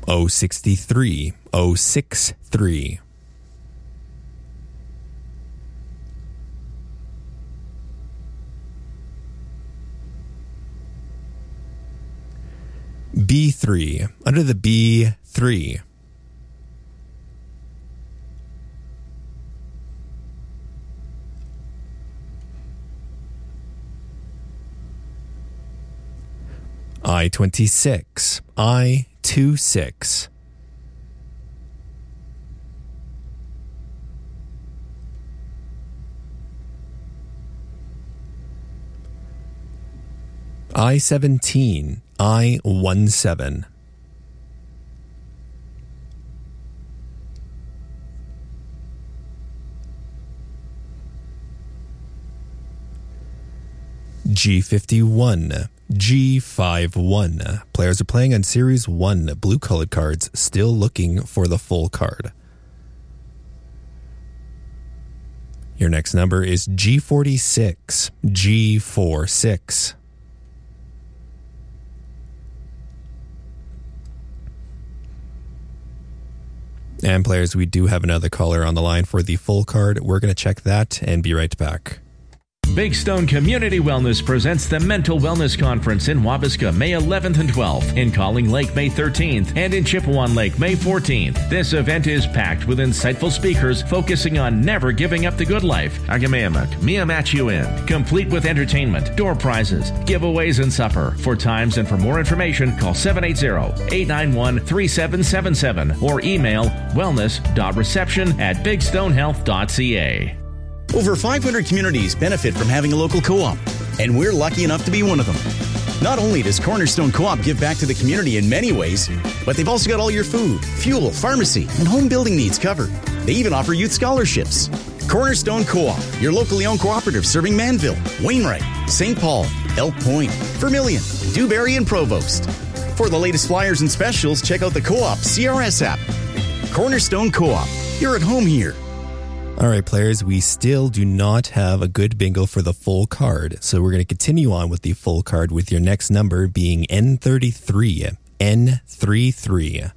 063 063. B3. Under the B3. I-26. I-26. I-17. I-17. G51. G51. Players are playing on Series 1 blue colored cards, still looking for the full card. Your next number is G46. G46. And players, we do have another caller on the line for the full card. We're going to check that and be right back. Big Stone Community Wellness presents the Mental Wellness Conference in Wabasca, May 11th and 12th, in Calling Lake, May 13th, and in Chippewa Lake, May 14th. This event is packed with insightful speakers focusing on never giving up the good life. Agameamak, Mia Matchuin, complete with entertainment, door prizes, giveaways, and supper. For times and for more information, call 780-891-3777 or email wellness.reception@bigstonehealth.ca. Over 500 communities benefit from having a local co-op, and we're lucky enough to be one of them. Not only does Cornerstone Co-op give back to the community in many ways, but they've also got all your food, fuel, pharmacy, and home building needs covered. They even offer youth scholarships. Cornerstone Co-op, your locally owned cooperative serving Manville, Wainwright, St. Paul, Elk Point, Vermilion, Dewberry, and Provost. For the latest flyers and specials, check out the Co-op CRS app. Cornerstone Co-op, you're at home here. All right, players, we still do not have a good bingo for the full card, so we're going to continue on with the full card with your next number being N33. N33.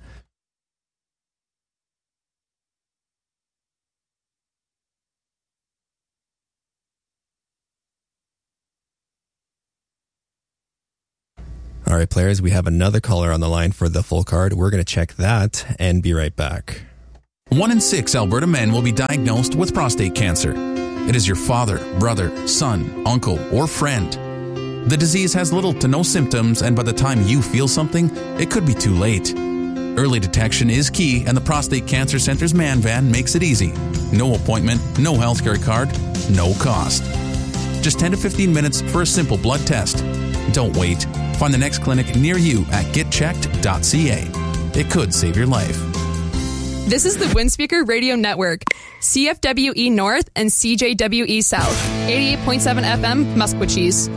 All right, players, we have another caller on the line for the full card. We're going to check that and be right back. 1 in 6 Alberta men will be diagnosed with prostate cancer. It is your father, brother, son, uncle, or friend. The disease has little to no symptoms, and by the time you feel something, it could be too late. Early detection is key, and the Prostate Cancer Center's Man Van makes it easy. No appointment, no healthcare card, no cost. Just 10 to 15 minutes for a simple blood test. Don't wait. Find the next clinic near you at getchecked.ca. It could save your life. This is the Windspeaker Radio Network, CFWE North and CJWE South, 88.7 FM, Musquechies,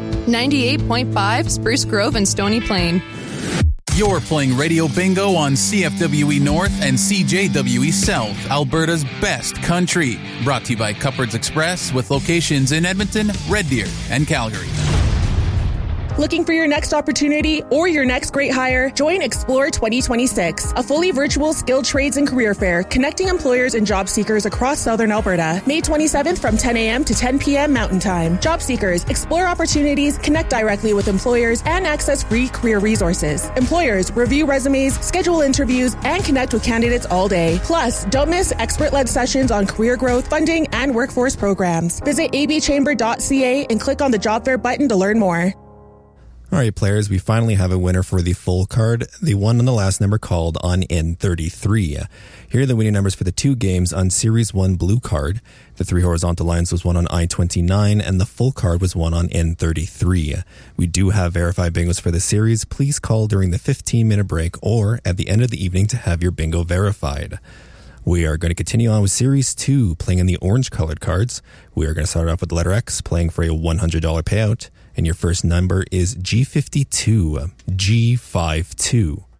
98.5 Spruce Grove and Stony Plain. You're playing Radio Bingo on CFWE North and CJWE South, Alberta's best country. Brought to you by Cupboards Express with locations in Edmonton, Red Deer, and Calgary. Looking for your next opportunity or your next great hire? Join Explore 2026, a fully virtual skilled trades and career fair connecting employers and job seekers across Southern Alberta. May 27th from 10 a.m. to 10 p.m. Mountain Time. Job seekers, explore opportunities, connect directly with employers, and access free career resources. Employers, review resumes, schedule interviews, and connect with candidates all day. Plus, don't miss expert-led sessions on career growth, funding, and workforce programs. Visit abchamber.ca and click on the job fair button to learn more. All right, players, we finally have a winner for the full card. The one on the last number called on N33. Here are the winning numbers for the 2 games on Series 1 blue card. The 3 horizontal lines was one on I-29, and the full card was one on N33. We do have verified bingos for the series. Please call during the 15-minute break or at the end of the evening to have your bingo verified. We are going to continue on with Series 2, playing in the orange-colored cards. We are going to start off with the letter X, playing for a $100 payout. And your first number is G52. G52.